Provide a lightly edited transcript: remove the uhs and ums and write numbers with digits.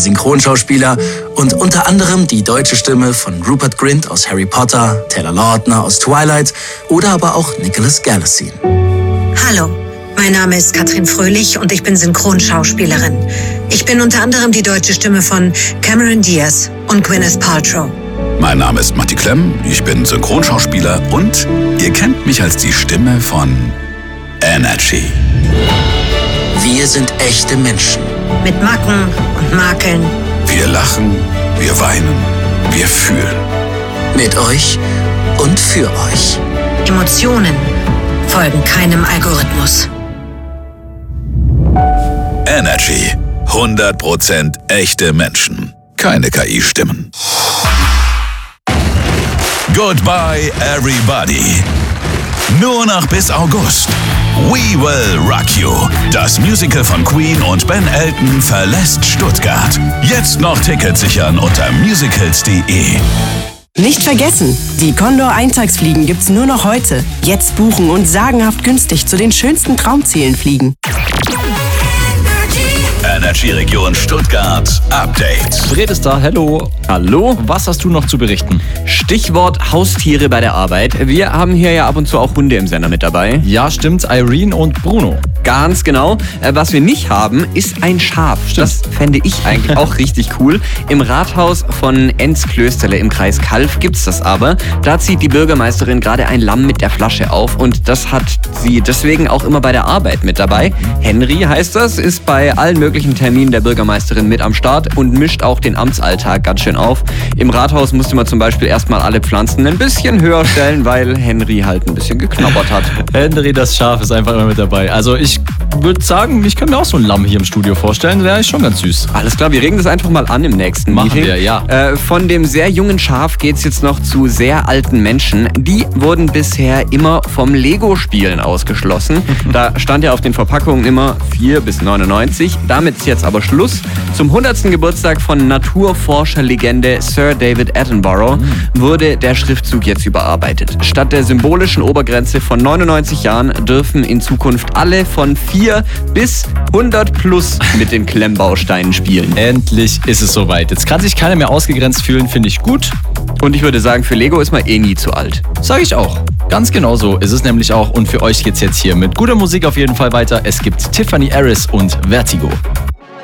Synchronschauspieler und unter anderem die deutsche Stimme von Rupert Grint aus Harry Potter, Taylor Lautner aus Twilight oder aber auch Nicholas Galitzine. Hallo, mein Name ist Katrin Fröhlich und ich bin Synchronschauspielerin. Ich bin unter anderem die deutsche Stimme von Cameron Diaz und Gwyneth Paltrow. Mein Name ist Matti Klemm, ich bin Synchronschauspieler und ihr kennt mich als die Stimme von Energy. Wir sind echte Menschen. Mit Macken und Makeln. Wir lachen, wir weinen, wir fühlen. Mit euch und für euch. Emotionen folgen keinem Algorithmus. Energy. 100% echte Menschen. Keine KI-Stimmen. Goodbye, everybody. Nur noch bis August. We Will Rock You. Das Musical von Queen und Ben Elton verlässt Stuttgart. Jetzt noch Tickets sichern unter musicals.de. Nicht vergessen, die Condor Eintagsfliegen gibt's nur noch heute. Jetzt buchen und sagenhaft günstig zu den schönsten Traumzielen fliegen. Energy Region Stuttgart Update. Fred ist da, hello. Hallo? Was hast du noch zu berichten? Stichwort Haustiere bei der Arbeit. Wir haben hier ja ab und zu auch Hunde im Sender mit dabei. Ja, stimmt, Irene und Bruno. Ganz genau. Was wir nicht haben, ist ein Schaf. Stimmt. Das fände ich eigentlich auch richtig cool. Im Rathaus von Enz-Klösterle im Kreis Calw gibt's das aber. Da zieht die Bürgermeisterin gerade ein Lamm mit der Flasche auf und das hat sie deswegen auch immer bei der Arbeit mit dabei. Henry heißt das, ist bei allen möglichen Terminen der Bürgermeisterin mit am Start und mischt auch den Amtsalltag ganz schön auf. Im Rathaus musste man zum Beispiel erstmal alle Pflanzen ein bisschen höher stellen, weil Henry halt ein bisschen geknabbert hat. Henry, das Schaf, ist einfach immer mit dabei. Also ich würde sagen, ich kann mir auch so ein Lamm hier im Studio vorstellen. Wäre schon ganz süß. Alles klar, wir regen das einfach mal an im nächsten Machen Meeting. wir, ja. Von dem sehr jungen Schaf geht's jetzt noch zu sehr alten Menschen. Die wurden bisher immer vom Lego-Spielen ausgeschlossen. Da stand ja auf den Verpackungen immer 4 bis 99. Damit ist jetzt aber Schluss. Zum 100. Geburtstag von Naturforscherlegende Sir David Attenborough wurde der Schriftzug jetzt überarbeitet. Statt der symbolischen Obergrenze von 99 Jahren dürfen in Zukunft alle von 4 bis 100 plus mit den Klemmbausteinen spielen. Endlich ist es soweit. Jetzt kann sich keiner mehr ausgegrenzt fühlen, finde ich gut. Und ich würde sagen, für Lego ist man eh nie zu alt. Sage ich auch. Ganz genau so ist es nämlich auch. Und für euch geht's jetzt hier mit guter Musik auf jeden Fall weiter. Es gibt Tiffany Harris und Vertigo.